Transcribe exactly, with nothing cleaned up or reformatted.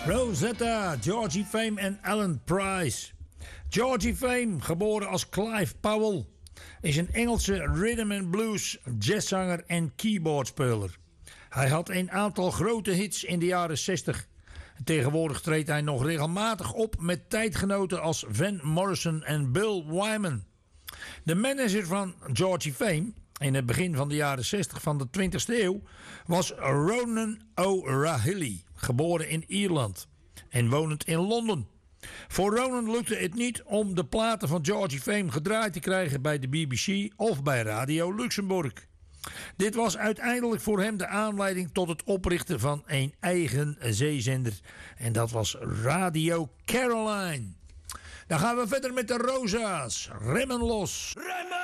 Rosetta, Georgie Fame en Alan Price. Georgie Fame, geboren als Clive Powell, is een Engelse rhythm and blues jazzzanger en keyboardspeler. Hij had een aantal grote hits in de jaren zestig. Tegenwoordig treedt hij nog regelmatig op met tijdgenoten als Van Morrison en Bill Wyman. De manager van Georgie Fame in het begin van de jaren zestig van de twintigste eeuw was Ronan O'Rahilly, geboren in Ierland en wonend in Londen. Voor Ronan lukte het niet om de platen van Georgie Fame gedraaid te krijgen bij de B B C of bij Radio Luxemburg. Dit was uiteindelijk voor hem de aanleiding tot het oprichten van een eigen zeezender. En dat was Radio Caroline. Dan gaan we verder met de Rosa's. Remmen los. Remmen!